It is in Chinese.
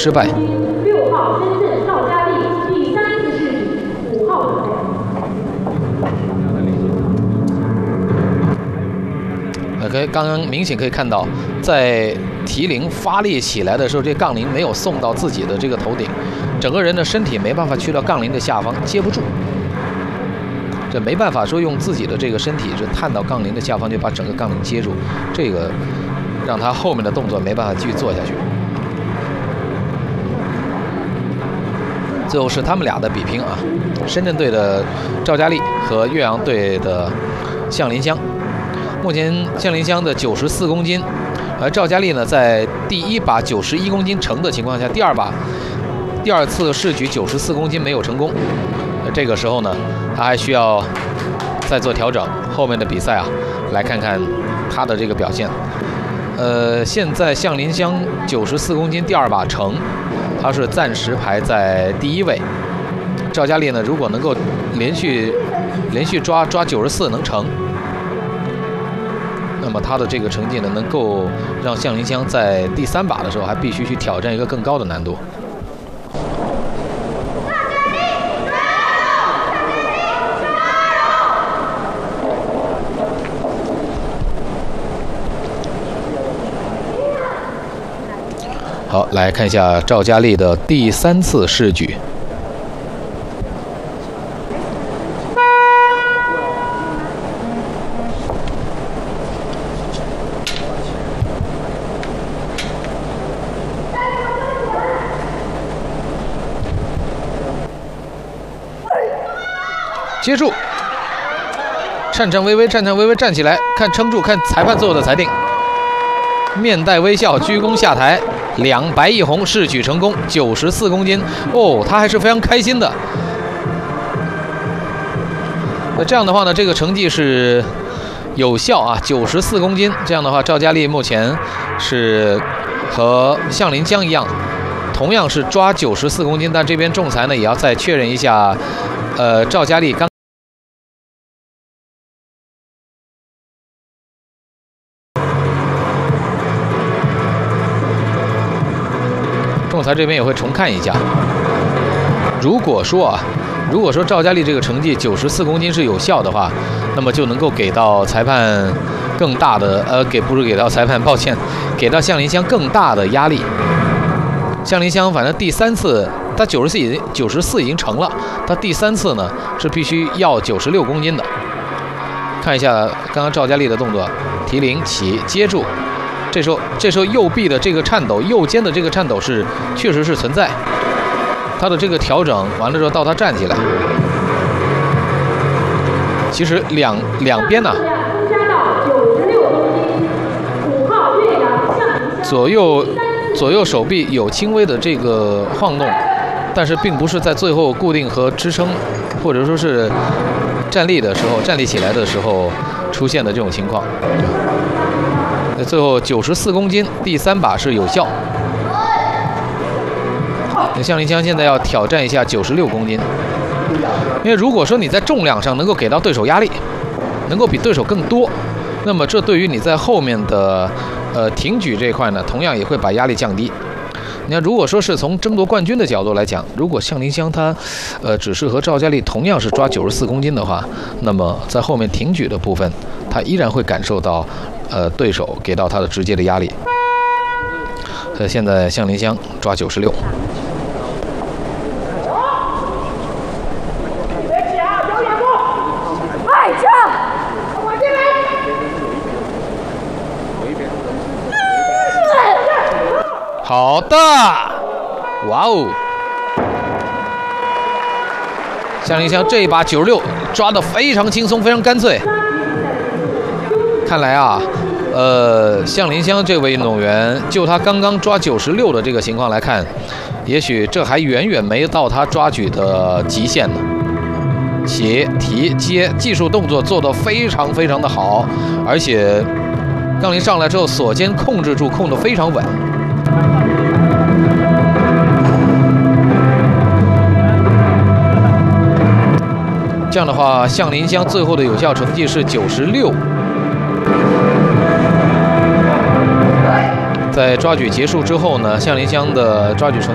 失败。 6号深圳赵佳丽第3次试举5号准备。 OK， 刚刚明显可以看到，在提铃发力起来的时候，这杠铃没有送到自己的这个头顶，整个人的身体没办法去到杠铃的下方，接不住。这没办法说用自己的这个身体是探到杠铃的下方，就把整个杠铃接住，这个让他后面的动作没办法继续做下去。最后是他们俩的比拼啊，深圳队的赵佳丽和岳阳队的向林香。目前向林香的94公斤，而赵佳丽呢，在第一把91公斤成的情况下，第二次试举94公斤没有成功。这个时候呢，他还需要再做调整。后面的比赛啊，来看看他的这个表现。现在向林香94公斤第2把成，他是暂时排在第1位。赵佳丽呢，如果能够连续抓94能成，那么他的这个成绩呢，能够让向林香在第3把的时候还必须去挑战一个更高的难度。好，来看一下赵佳丽的第3次试举。接住，颤颤巍巍站起来，看撑住，看裁判最后的裁定。面带微笑，鞠躬下台，2白1红，试举成功，94公斤哦，他还是非常开心的。那这样的话呢，这个成绩是有效啊，94公斤。这样的话，赵佳丽目前是和向林香一样，同样是抓94公斤，但这边仲裁呢也要再确认一下，赵佳丽刚。仲裁这边也会重看一下。如果说赵佳丽这个成绩94公斤是有效的话，那么就能够给到裁判更大的给到裁判，抱歉，给到向林香更大的压力。向林香反正第3次他94已经成了，他第3次呢是必须要96公斤的。看一下刚刚赵佳丽的动作，提铃起接住。这时候右臂的这个颤抖，右肩的这个颤抖确实是存在。他的这个调整完了之后，到他站起来，其实两边呢，左右手臂有轻微的这个晃动，但是并不是在最后固定和支撑，或者说是站立起来的时候出现的这种情况。最后94公斤，第3把是有效。向林香现在要挑战一下96公斤，因为如果说你在重量上能够给到对手压力，能够比对手更多，那么这对于你在后面的挺举这一块呢，同样也会把压力降低。你看，如果说是从争夺冠军的角度来讲，如果向林香她只是和赵佳丽同样是抓94公斤的话，那么在后面挺举的部分，她依然会感受到对手给到她的直接的压力。所以现在向林香抓96。好的，哇哦！向林香这一把96抓得非常轻松，非常干脆。看来啊，向林香这位运动员，就他刚刚抓96的这个情况来看，也许这还远远没到他抓举的极限呢。起、提、接，技术动作做得非常非常的好，而且杠铃上来之后，锁肩控制住，控得非常稳。这样的话，向林香最后的有效成绩是96。在抓举结束之后呢，向林香的抓举成